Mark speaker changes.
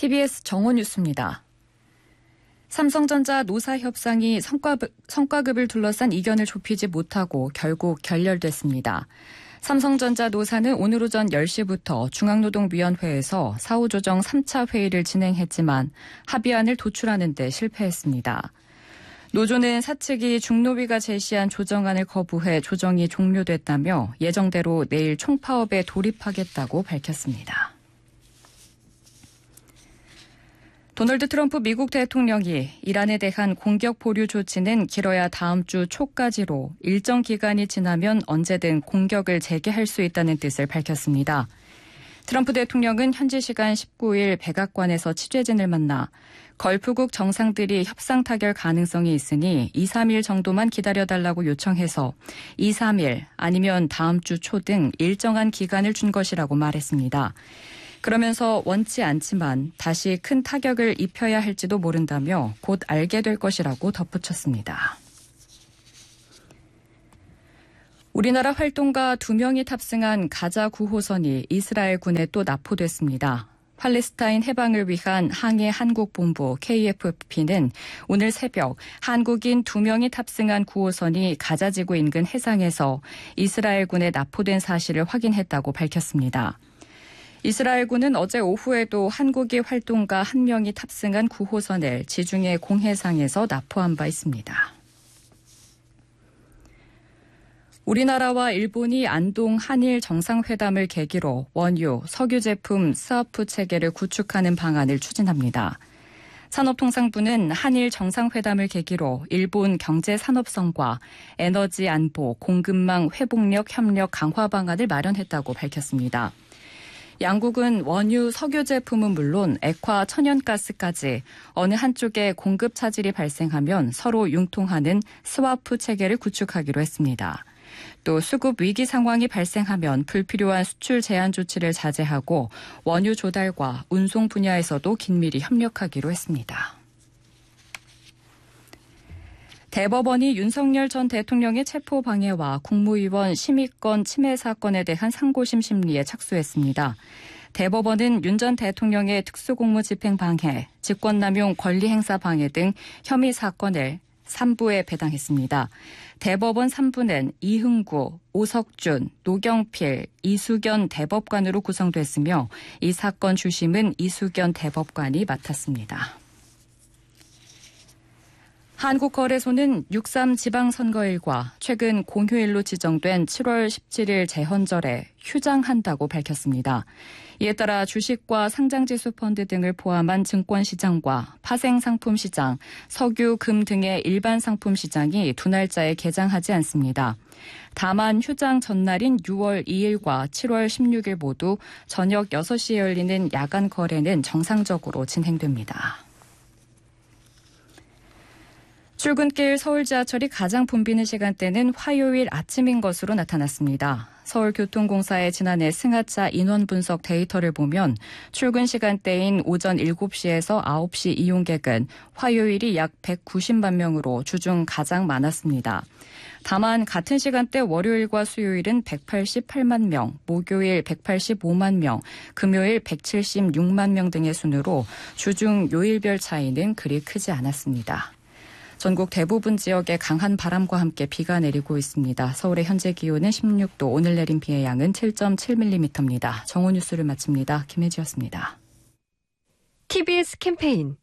Speaker 1: TBS 정오뉴스입니다. 삼성전자 노사 협상이 성과급을 둘러싼 이견을 좁히지 못하고 결국 결렬됐습니다. 삼성전자 노사는 오늘 오전 10시부터 중앙노동위원회에서 사후조정 3차 회의를 진행했지만 합의안을 도출하는 데 실패했습니다. 노조는 사측이 중노위가 제시한 조정안을 거부해 조정이 종료됐다며 예정대로 내일 총파업에 돌입하겠다고 밝혔습니다. 도널드 트럼프 미국 대통령이 이란에 대한 공격 보류 조치는 길어야 다음 주 초까지로 일정 기간이 지나면 언제든 공격을 재개할 수 있다는 뜻을 밝혔습니다. 트럼프 대통령은 현지 시간 19일 백악관에서 취재진을 만나 걸프국 정상들이 협상 타결 가능성이 있으니 2, 3일 정도만 기다려달라고 요청해서 2, 3일 아니면 다음 주 초 등 일정한 기간을 준 것이라고 말했습니다. 그러면서 원치 않지만 다시 큰 타격을 입혀야 할지도 모른다며 곧 알게 될 것이라고 덧붙였습니다. 우리나라 활동가 2명이 탑승한 가자 9호선이 이스라엘군에 또 납포됐습니다. 팔레스타인 해방을 위한 항해 한국본부 KFP는 오늘 새벽 한국인 2명이 탑승한 9호선이 가자지구 인근 해상에서 이스라엘군에 납포된 사실을 확인했다고 밝혔습니다. 이스라엘군은 어제 오후에도 한국인 활동가 1명이 탑승한 9호선을 지중해 공해상에서 납포한 바 있습니다. 우리나라와 일본이 안동 한일 정상회담을 계기로 원유, 석유 제품 스와프 체계를 구축하는 방안을 추진합니다. 산업통상부는 한일 정상회담을 계기로 일본 경제산업성과 에너지 안보, 공급망 회복력 협력 강화 방안을 마련했다고 밝혔습니다. 양국은 원유, 석유 제품은 물론 액화, 천연가스까지 어느 한쪽에 공급 차질이 발생하면 서로 융통하는 스와프 체계를 구축하기로 했습니다. 또 수급 위기 상황이 발생하면 불필요한 수출 제한 조치를 자제하고 원유 조달과 운송 분야에서도 긴밀히 협력하기로 했습니다. 대법원이 윤석열 전 대통령의 체포 방해와 국무위원 심의권 침해 사건에 대한 상고심 심리에 착수했습니다. 대법원은 윤 전 대통령의 특수공무 집행 방해, 직권남용 권리행사 방해 등 혐의 사건을 3부에 배당했습니다. 대법원 3부는 이흥구, 오석준, 노경필, 이수견 대법관으로 구성됐으며 이 사건 주심은 이수견 대법관이 맡았습니다. 한국거래소는 6.3 지방선거일과 최근 공휴일로 지정된 7월 17일 재헌절에 휴장한다고 밝혔습니다. 이에 따라 주식과 상장지수 펀드 등을 포함한 증권시장과 파생상품시장, 석유, 금 등의 일반 상품시장이 두 날짜에 개장하지 않습니다. 다만 휴장 전날인 6월 2일과 7월 16일 모두 저녁 6시에 열리는 야간 거래는 정상적으로 진행됩니다. 출근길 서울 지하철이 가장 붐비는 시간대는 화요일 아침인 것으로 나타났습니다. 서울교통공사의 지난해 승하차 인원 분석 데이터를 보면 출근 시간대인 오전 7시에서 9시 이용객은 화요일이 약 190만 명으로 주중 가장 많았습니다. 다만 같은 시간대 월요일과 수요일은 188만 명, 목요일 185만 명, 금요일 176만 명 등의 순으로 주중 요일별 차이는 그리 크지 않았습니다. 전국 대부분 지역에 강한 바람과 함께 비가 내리고 있습니다. 서울의 현재 기온은 16도, 오늘 내린 비의 양은 7.7mm입니다. 정오 뉴스를 마칩니다. 김혜지였습니다.
Speaker 2: TBS 캠페인